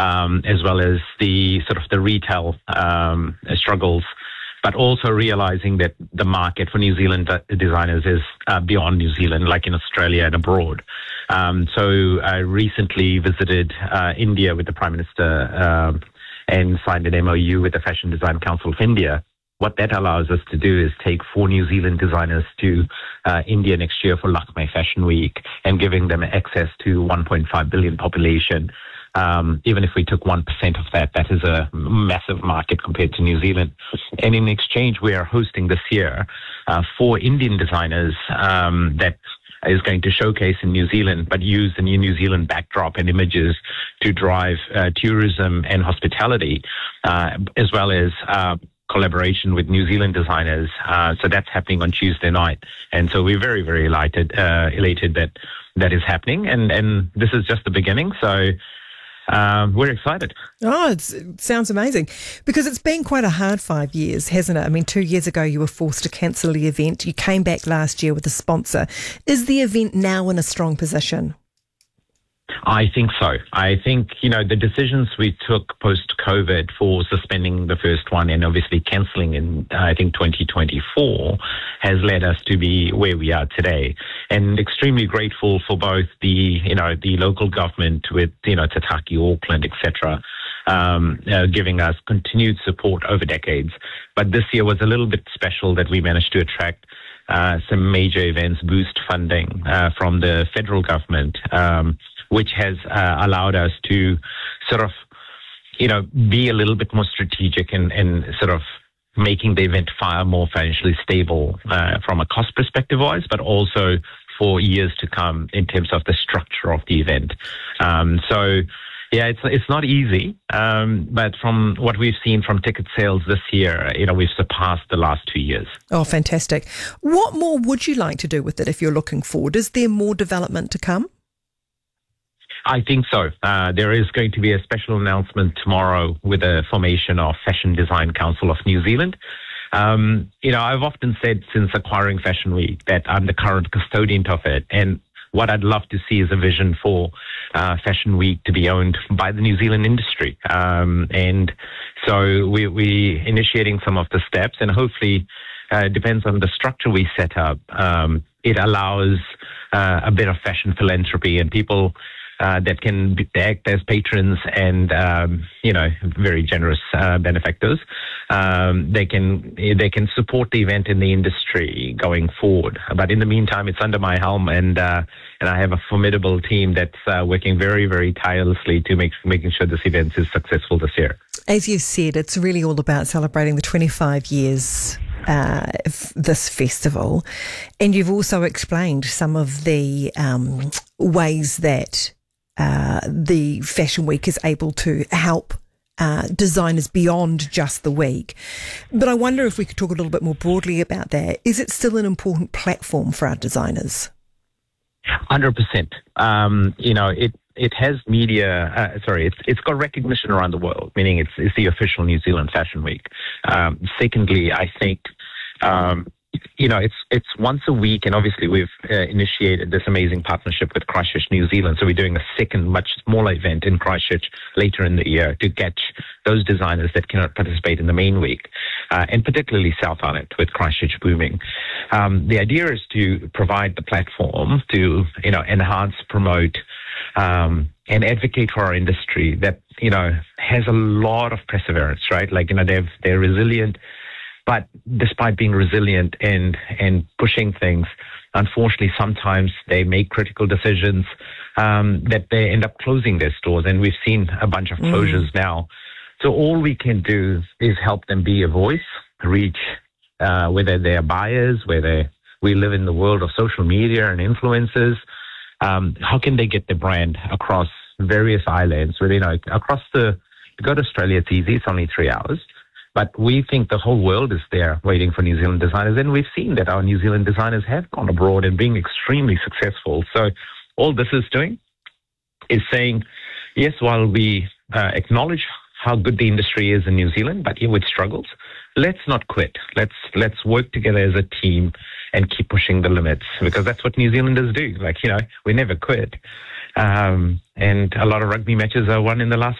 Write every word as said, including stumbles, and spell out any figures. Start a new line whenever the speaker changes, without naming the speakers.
um, as well as the sort of the retail um, struggles, but also realizing that the market for New Zealand designers is uh, beyond New Zealand, like in Australia and abroad. Um, so I recently visited uh, India with the Prime Minister uh, and signed an M O U with the Fashion Design Council of India. What that allows us to do is take four New Zealand designers to uh, India next year for Lakme Fashion Week and giving them access to one point five billion population. Um, even if we took one percent of that, that is a massive market compared to New Zealand. And in exchange, we are hosting this year uh, four Indian designers um, that is going to showcase in New Zealand, but use the new New Zealand backdrop and images to drive uh, tourism and hospitality, uh, as well as uh, collaboration with New Zealand designers. Uh, so that's happening on Tuesday night. And so we're very, very elated, uh, elated that that is happening. And, and this is just the beginning. So Um, we're excited.
Oh, it's, it sounds amazing, because it's been quite a hard five years, hasn't it? I mean, two years ago you were forced to cancel the event. You came back last year with a sponsor. Is the event now in a strong position?
I think so. I think, you know, the decisions we took post-COVID for suspending the first one and obviously cancelling in, I think, twenty twenty-four has led us to be where we are today. And extremely grateful for both the, you know, the local government with, you know, Tataki, Auckland, et cetera, um, uh, giving us continued support over decades. But this year was a little bit special that we managed to attract uh, some major events, boost funding uh, from the federal government, um, which has uh, allowed us to sort of, you know, be a little bit more strategic and, and sort of making the event far more financially stable uh, from a cost perspective wise, but also for years to come in terms of the structure of the event. Um, so, yeah, it's it's not easy, um, but from what we've seen from ticket sales this year, you know, we've surpassed the last two years.
Oh, fantastic. What more would you like to do with it if you're looking forward? Is there more development to come?
I think so. Uh, there is going to be a special announcement tomorrow with the formation of Fashion Design Council of New Zealand. Um, you know, I've often said since acquiring Fashion Week that I'm the current custodian of it. And what I'd love to see is a vision for uh, Fashion Week to be owned by the New Zealand industry. Um, and so we, we're initiating some of the steps, and hopefully uh, it depends on the structure we set up. Um, it allows uh, a bit of fashion philanthropy and people Uh, that can be, act as patrons and um, you know, very generous uh, benefactors. Um, they can they can support the event in the industry going forward. But in the meantime, it's under my helm, and uh, and I have a formidable team that's uh, working very very tirelessly to make making sure this event is successful this year.
As you said, it's really all about celebrating the twenty-five years. Uh, f- this festival, and you've also explained some of the um, ways that Uh, the Fashion Week is able to help uh, designers beyond just the week. But I wonder if we could talk a little bit more broadly about that. Is it still an important platform for our designers?
one hundred percent. Um, you know, it it has media, uh, sorry, it's it's got recognition around the world, meaning it's, it's the official New Zealand Fashion Week. Um, secondly, I think um, you know, it's it's once a week, and obviously we've uh, initiated this amazing partnership with Christchurch, New Zealand. So we're doing a second, much smaller event in Christchurch later in the year to catch those designers that cannot participate in the main week, uh, and particularly South Island with Christchurch booming. Um, the idea is to provide the platform to, you know, enhance, promote, um, and advocate for our industry that, you know, has a lot of perseverance, right? Like, you know, they've, they're resilient. But despite being resilient and, and pushing things, unfortunately, sometimes they make critical decisions um, that they end up closing their stores. And we've seen a bunch of closures mm. now. So all we can do is help them be a voice, reach uh, whether they're buyers, whether we live in the world of social media and influencers. Um, how can they get their brand across various islands? Where, you know, across the, to go to Australia, it's easy. It's only three hours. But we think the whole world is there waiting for New Zealand designers. And we've seen that our New Zealand designers have gone abroad and being extremely successful. So all this is doing is saying, yes, while we uh, acknowledge how good the industry is in New Zealand, but here with struggles, let's not quit. Let's let's work together as a team and keep pushing the limits, because that's what New Zealanders do. Like, you know, we never quit. Um, and a lot of rugby matches are won in the last